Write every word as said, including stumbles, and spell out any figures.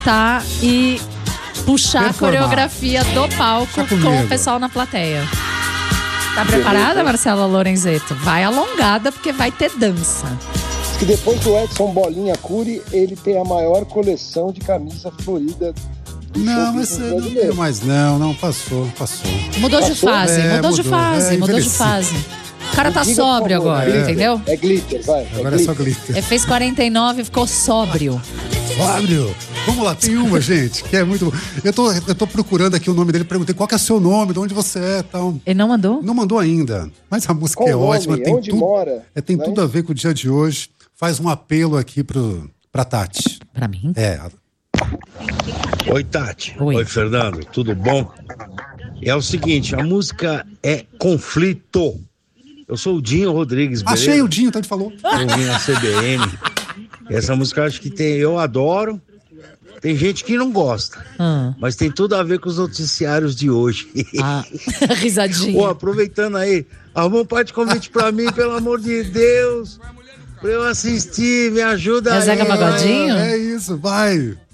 tá e puxar Performar. a coreografia do palco Tá com comigo. o pessoal na plateia. Tá preparada, Marcela Lorenzeto? Vai alongada porque vai ter dança. Diz que depois do Edson Bolinha Cury, ele tem a maior coleção de camisa florida do Não, show esse não brasileiro. tem mais não, não, passou, passou. Mudou de Passou? fase, É, mudou de mudou. fase, É, mudou de envelheci. fase. O cara tá Diga, por sóbrio favor, agora, glitter. entendeu? É glitter, vai. Agora é só glitter. Ele fez quarenta e nove e ficou sóbrio. Fábio, vamos lá, tem uma, gente, que é muito bom. Eu tô, eu tô procurando aqui o nome dele, perguntei qual que é o seu nome, de onde você é e tal. Ele não mandou? Não mandou ainda, mas a música Qual é o nome? ótima, tem, Onde tudo, mora? é, tem Né? tudo a ver com o dia de hoje. Faz um apelo aqui pro, pra Tati. Pra mim? É, Oi, Tati. Oi. Oi, Fernando. Tudo bom? É o seguinte, a música é Conflito. Eu sou o Dinho Rodrigues, beleza? achei o Dinho, tá? Ele falou. Eu vim na C B N. Essa música eu acho que tem, eu adoro. Tem gente que não gosta, Ah, mas tem tudo a ver com os noticiários de hoje. ah. Risadinha. Pô, aproveitando aí, arruma um par de convite pra mim, pelo amor de Deus. Pra eu assistir, me ajuda É aí. Zeca Pagodinho? É isso, vai.